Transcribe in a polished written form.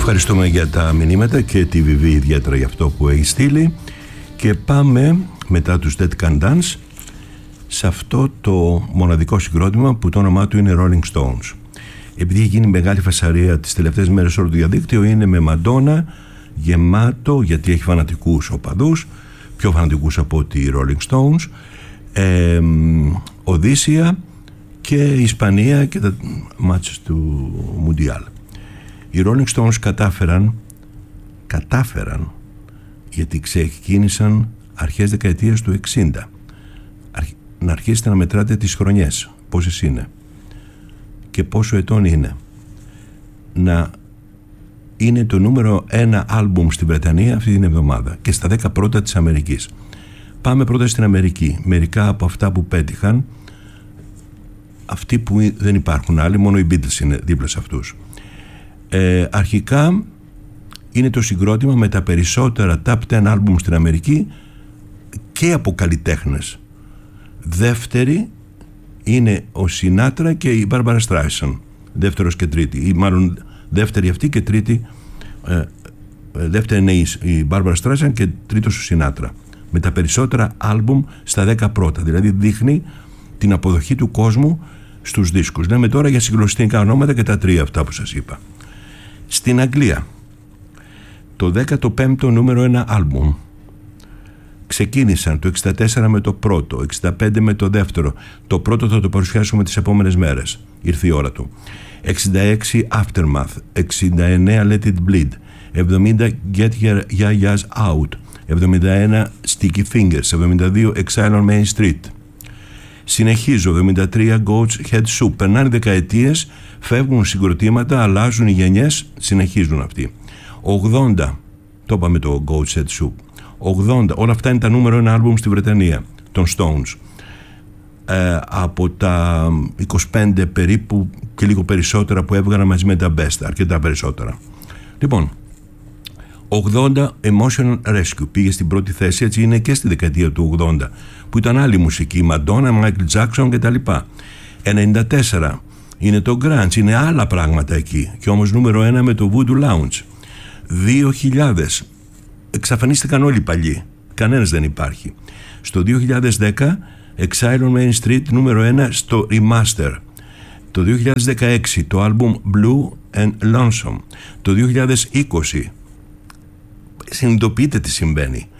Ευχαριστούμε για τα μηνύματα και τη Βιβί ιδιαίτερα για αυτό που έχει στείλει. Και πάμε μετά τους Dead Can Dance σε αυτό το μοναδικό συγκρότημα που το όνομά του είναι Rolling Stones. Επειδή έχει γίνει μεγάλη φασαρία τις τελευταίες μέρες όλο το διαδίκτυο, είναι με Μαντόνα γεμάτο, γιατί έχει φανατικούς οπαδούς, πιο φανατικούς από τη Rolling Stones, Οδύσσια και Ισπανία και τα μάτσες του Μουντιάλ. Οι Rolling Stones κατάφεραν γιατί ξεκίνησαν αρχές δεκαετίας του 60 να αρχίσετε να μετράτε τις χρονιές, πόσες είναι και πόσο ετών είναι, να είναι το νούμερο 1 άλμπουμ στη Βρετανία αυτή την εβδομάδα και στα 10 πρώτα της Αμερικής. Πάμε πρώτα στην Αμερική. Μερικά από αυτά που πέτυχαν, αυτοί που δεν υπάρχουν άλλοι, μόνο οι Beatles είναι δίπλα σε αυτούς. Αρχικά είναι το συγκρότημα με τα περισσότερα top 10 άλμπουμ στην Αμερική και από καλλιτέχνες. Δεύτερη είναι ο Σινάτρα και η Μπάρμπαρα Στράισαν, δεύτερος και τρίτη, ή μάλλον δεύτερη αυτή και τρίτη, δεύτερη είναι η Μπάρμπαρα Στράισαν και τρίτος ο Σινάτρα, με τα περισσότερα άλμπουμ στα 10 πρώτα. Δηλαδή δείχνει την αποδοχή του κόσμου στους δίσκους. Λέμε τώρα για συγκλωστικά ονόματα και τα τρία αυτά που σας είπα. Στην Αγγλία το 15ο νούμερο 1 άλμπουμ ξεκίνησαν το 64 με το πρώτο, 65 με το δεύτερο. Το πρώτο θα το παρουσιάσουμε τις επόμενες μέρες, ήρθε η ώρα του. 66 Aftermath, 69 Let It Bleed, 70 Get Your Yayas Out, 71 Sticky Fingers, 72 Exile on Main Street. Συνεχίζω, 73 Goat's Head Soup. Περνάνε δεκαετίες, φεύγουν συγκροτήματα, αλλάζουν οι γενιές, συνεχίζουν αυτοί. 80, το είπαμε το Goat's Head Soup. 80, όλα αυτά είναι τα νούμερο 1 άλμπουμ στη Βρετανία, των Stones. Από τα 25 περίπου και λίγο περισσότερα που έβγαλαν μαζί με τα Best, αρκετά περισσότερα. Λοιπόν, 80 Emotional Rescue πήγε στην πρώτη θέση, έτσι είναι και στη δεκαετία του 80 που ήταν άλλη μουσική, Madonna, Michael Jackson κτλ. 94 είναι το Grunge, είναι άλλα πράγματα εκεί και όμως νούμερο 1 με το Voodoo Lounge. 2000 εξαφανίστηκαν όλοι οι παλιοί, κανένας δεν υπάρχει. Στο 2010 Exile on Main Street νούμερο 1 στο Remaster. Το 2016 το άλμπουμ Blue and Lonesome. Το 2020 συνειδητοποιείτε τι συμβαίνει.